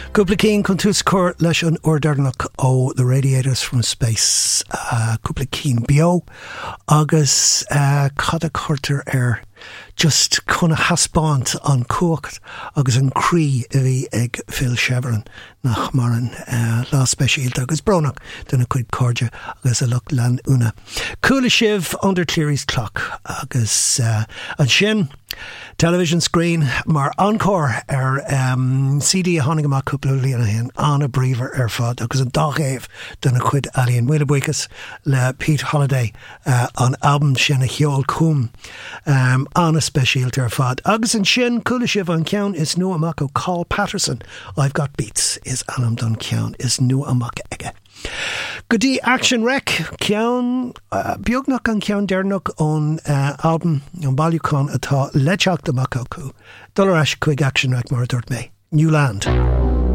Cúpla cín chun tús cór leis an ordarnach ó The Radiators from Space. Cúpla cín bio agus cad a chuirtar just chuna haspáint an cuacht agus an crí a bhí ag Phil Chevron nach mar an lá speisialta agus bronach duna chuid cóide agus a lucht lean una. Cúla sibh under Cleary's clock agus an sin television screen mar encore CD a tháinig amach cúpla líana hen anna bríomhar fad agus an dagéibh duna chuid Alien Willibuicas le Pete Holiday an album sin a cheol cúm anna speisialta fad agus an sin cúla sibh an ceann is nua amach ó Carl Patterson. I've Got Beats is anam don ceann is nua amach aige. Goodie Action Rec ceann beagnach an ceann dearnach ón album an bailúcán atá leiteach amach acu. Dul eis chuig Action Rec mar a dúirt mé. New Land.